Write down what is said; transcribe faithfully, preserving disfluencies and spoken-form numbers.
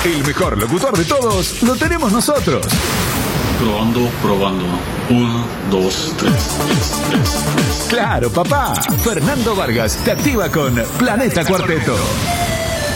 El mejor locutor de todos lo tenemos nosotros. Probando, probando. Uno, dos, tres, tres, tres, tres. Claro, papá. Fernando Vargas te activa con Planeta Cuarteto.